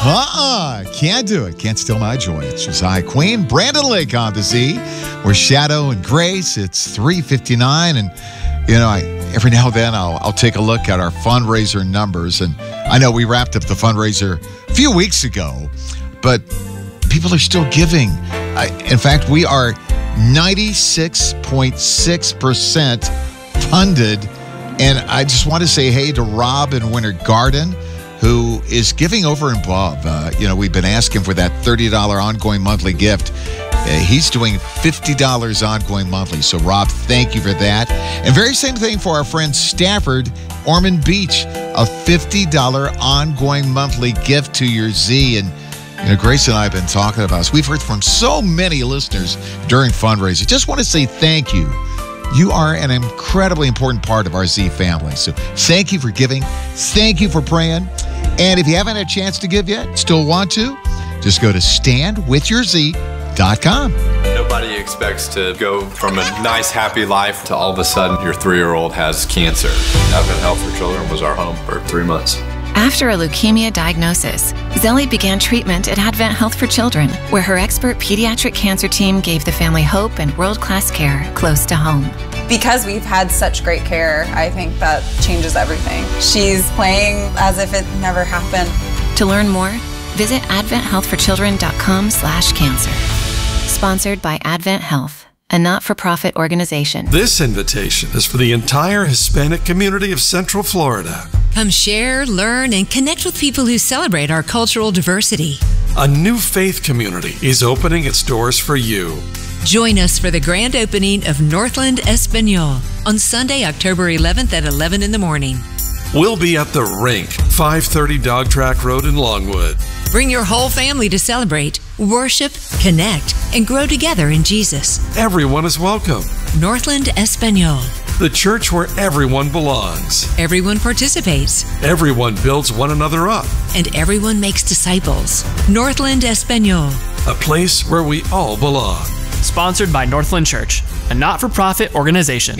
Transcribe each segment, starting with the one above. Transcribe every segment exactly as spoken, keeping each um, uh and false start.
Uh-uh, can't do it. Can't steal my joy. It's Josiah Queen, Brandon Lake on the Z. We're Shadow and Grace. It's three fifty-nine, and you know, I every now and then I'll I'll take a look at our fundraiser numbers, and I know we wrapped up the fundraiser a few weeks ago, but people are still giving. I, in fact, we are ninety-six point six percent funded, and I just want to say hey to Rob in Winter Garden, who is giving over and above. Uh, you know, we've been asking for that thirty dollars ongoing monthly gift. Uh, he's doing fifty dollars ongoing monthly. So, Rob, thank you for that. And very same thing for our friend Stafford, Ormond Beach, a fifty dollars ongoing monthly gift to your Z. And, you know, Grace and I have been talking about this. We've heard from so many listeners during fundraising. Just want to say thank you. You are an incredibly important part of our Z family. So thank you for giving. Thank you for praying. And if you haven't had a chance to give yet, still want to, just go to stand with your z dot com. Nobody expects to go from a nice, happy life to all of a sudden your three-year-old has cancer. Advent Health for Children was our home for three months. After a leukemia diagnosis, Zelly began treatment at Advent Health for Children, where her expert pediatric cancer team gave the family hope and world-class care close to home. Because we've had such great care, I think that changes everything. She's playing as if it never happened. To learn more, visit advent health for children dot com slash cancer. Sponsored by Advent Health, a not-for-profit organization. This invitation is for the entire Hispanic community of Central Florida. Come share, learn, and connect with people who celebrate our cultural diversity. A new faith community is opening its doors for you. Join us for the grand opening of Northland Espanol on Sunday, October eleventh at eleven in the morning. We'll be at the Rink, five thirty Dog Track Road in Longwood. Bring your whole family to celebrate, worship, connect, and grow together in Jesus. Everyone is welcome. Northland Espanol. The church where everyone belongs. Everyone participates. Everyone builds one another up. And everyone makes disciples. Northland Espanol. A place where we all belong. Sponsored by Northland Church, a not-for-profit organization.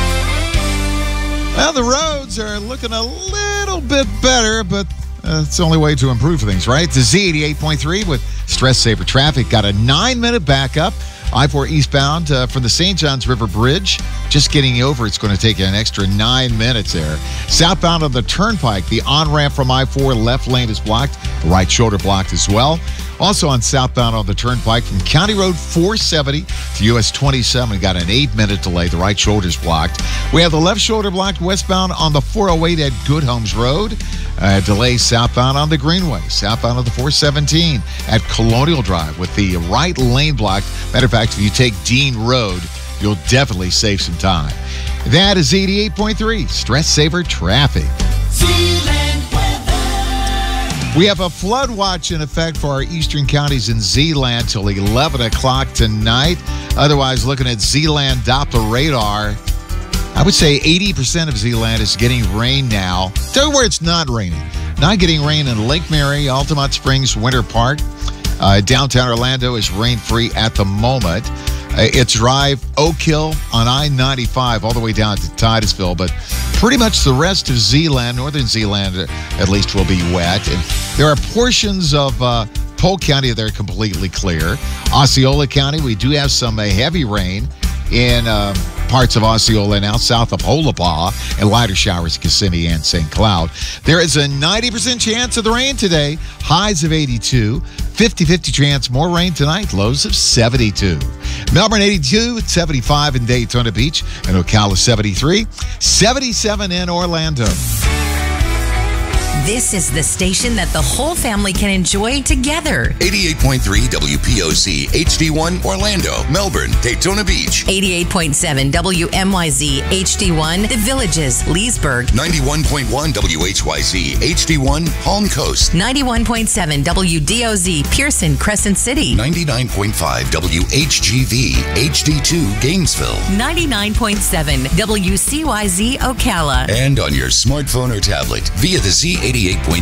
Well, the roads are looking a little bit better, but uh, it's the only way to improve things, right? The Z eighty-eight point three with Stress Saver Traffic got a nine-minute backup. I four eastbound uh, from the Saint Johns River Bridge. Just getting over, it's going to take you an extra nine minutes there. Southbound on the Turnpike, the on-ramp from I four left lane is blocked. The right shoulder blocked as well. Also on southbound on the Turnpike from County Road four seventy to U S twenty-seven, we got an eight-minute delay. The right shoulder's blocked. We have the left shoulder blocked westbound on the four oh eight at Good Homes Road. Uh, delay southbound on the Greenway. Southbound on the four seventeen at Colonial Drive with the right lane blocked. Matter of fact, if you take Dean Road, you'll definitely save some time. That is eighty-eight point three Stress Saver Traffic. We have a flood watch in effect for our eastern counties in Z-Land till eleven o'clock tonight. Otherwise, looking at Z-Land Doppler radar, I would say eighty percent of Z-Land is getting rain now. Tell you where it's not raining. Not getting rain in Lake Mary, Altamont Springs, Winter Park. Uh, downtown Orlando is rain-free at the moment. Uh, it's Drive, Oak Hill on I ninety-five all the way down to Titusville, but pretty much the rest of Z-Land, northern Z-Land at least, will be wet. And there are portions of uh, Polk County that are completely clear. Osceola County, we do have some uh, heavy rain in uh, parts of Osceola now, south of Holopah, and lighter showers in Kissimmee and Saint Cloud. There is a ninety percent chance of the rain today, highs of eighty-two. fifty-fifty chance more rain tonight, lows of seventy-two. Melbourne eighty-two, seventy-five in Daytona Beach, and Ocala seventy-three, seventy-seven in Orlando. This is the station that the whole family can enjoy together. eighty-eight point three W P O Z H D one Orlando, Melbourne, Daytona Beach. eighty-eight point seven W M Y Z H D one The Villages, Leesburg. ninety-one point one W H Y Z H D one Palm Coast. ninety-one point seven W D O Z Pearson, Crescent City. ninety-nine point five W H G V H D two Gainesville. ninety-nine point seven W C Y Z Ocala. And on your smartphone or tablet via the Z eighty-eight point